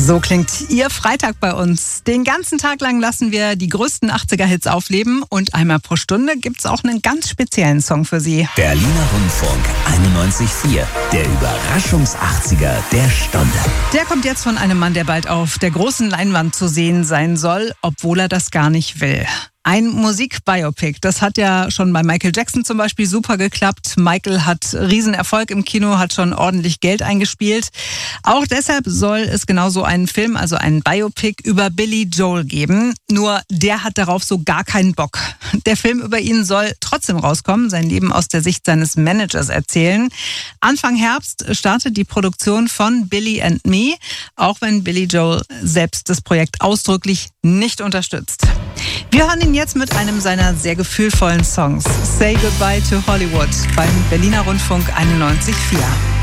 So klingt Ihr Freitag bei uns. Den ganzen Tag lang lassen wir die größten 80er-Hits aufleben und einmal pro Stunde gibt's auch einen ganz speziellen Song für Sie. Berliner Rundfunk 91.4, der Überraschungs-80er der Stunde. Der kommt jetzt von einem Mann, der bald auf der großen Leinwand zu sehen sein soll, obwohl er das gar nicht will. Ein Musikbiopic, das hat ja schon bei Michael Jackson zum Beispiel super geklappt. Michael hat Riesenerfolg im Kino, hat schon ordentlich Geld eingespielt. Auch deshalb soll es genauso einen Film, also einen Biopic über Billy Joel geben. Nur der hat darauf so gar keinen Bock. Der Film über ihn soll trotzdem rauskommen, sein Leben aus der Sicht seines Managers erzählen. Anfang Herbst startet die Produktion von Billy and Me, auch wenn Billy Joel selbst das Projekt ausdrücklich nicht unterstützt. Wir hören ihn jetzt mit einem seiner sehr gefühlvollen Songs. Say Goodbye to Hollywood beim Berliner Rundfunk 91.4.